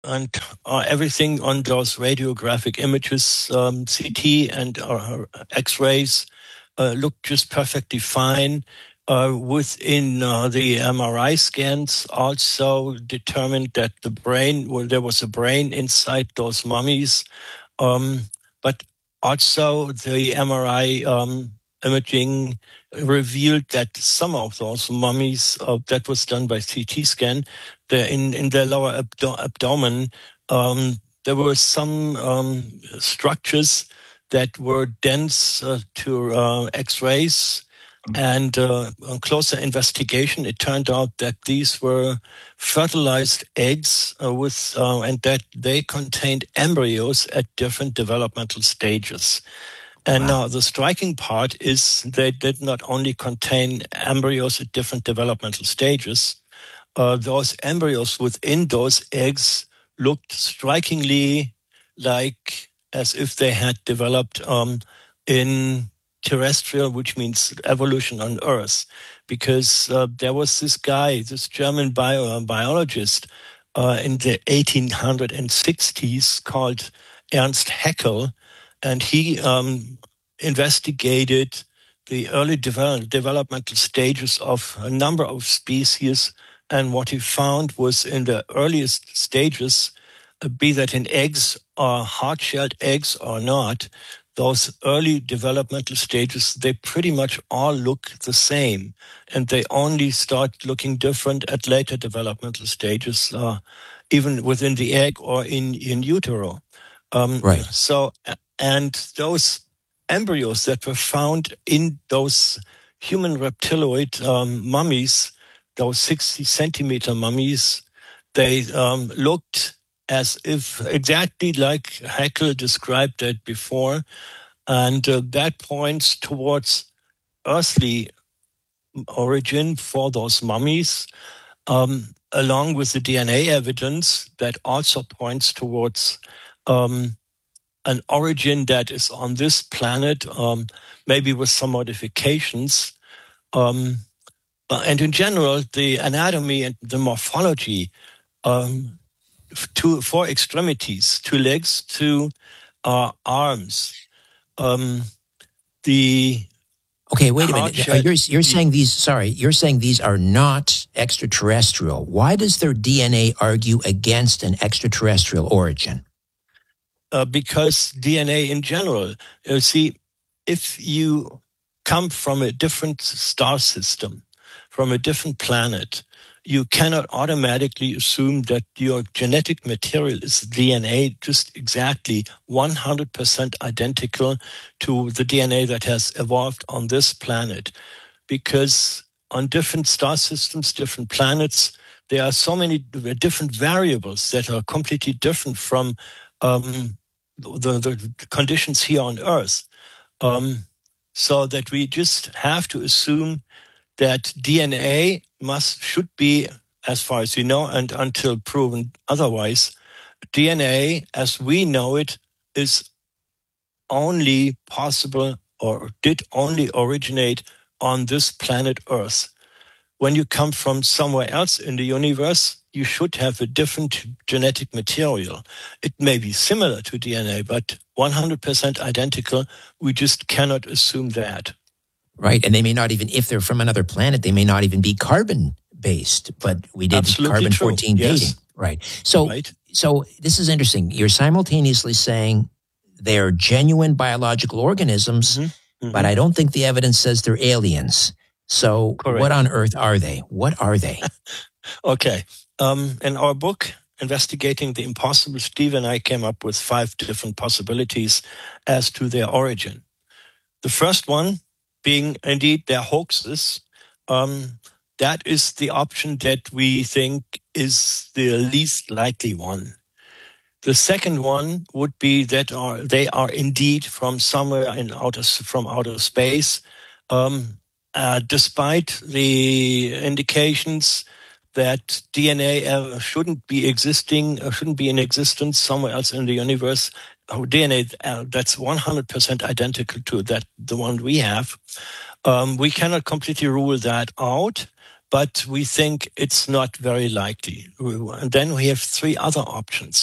and everything on those radiographic images, CT and X-rays, looked just perfectly fine. Within the MRI scans, also determined that the brain, there was a brain inside those mummies, but also the MRI imaging revealed that some of those mummies, that was done by CT scan, in their lower abdomen, there were some structures that were dense to X-rays. And on closer investigation, it turned out that these were fertilized eggs and that they contained embryos at different developmental stages. And now the striking part is they did not only contain embryos at different developmental stages, those embryos within those eggs looked strikingly like as if they had developed in terrestrial, which means evolution on Earth, because there was this guy, this German biologist in the 1860s called Ernst Haeckel, and he investigated the early developmental stages of a number of species. And what he found was in the earliest stages, be that in eggs or hard-shelled eggs or not, those early developmental stages, they pretty much all look the same. And they only start looking different at later developmental stages, even within the egg or in utero. Right. So, and those embryos that were found in those human reptiloid mummies, those 60-centimeter mummies, they looked as if exactly like Haeckel described it before. And that points towards earthly origin for those mummies, along with the DNA evidence that also points towards an origin that is on this planet, maybe with some modifications. And in general, the anatomy and the morphology, 4 extremities, 2 legs, 2 arms. Okay, wait a minute. You're saying these. Sorry, you're saying these are not extraterrestrial. Why does their DNA argue against an extraterrestrial origin? Because DNA in general, see, if you come from a different star system, from a different planet, you cannot automatically assume that your genetic material is DNA just exactly 100% identical to the DNA that has evolved on this planet. Because on different star systems, different planets, there are so many different variables that are completely different from the conditions here on Earth. So that we just have to assume that DNA should be, as far as we know, and until proven otherwise, DNA as we know it is only possible or did only originate on this planet Earth. When you come from somewhere else in the universe, you should have a different genetic material. It may be similar to DNA, but 100% identical, we just cannot assume that. Right, and they may not even, if they're from another planet, they may not even be carbon-based, but we did carbon-14 dating. Right. So this is interesting. You're simultaneously saying they're genuine biological organisms, but I don't think the evidence says they're aliens. So What on earth are they? What are they? Okay. In our book, Investigating the Impossible, Steve and I came up with 5 different possibilities as to their origin. The first one being indeed their hoaxes. That is the option that we think is the least likely one. The second one would be that they are indeed from somewhere from outer space, despite the indications that DNA shouldn't be in existence somewhere else in the universe. DNA that's 100% identical to the one we have. We cannot completely rule that out. but we think it's not very likely. And then we have three other options.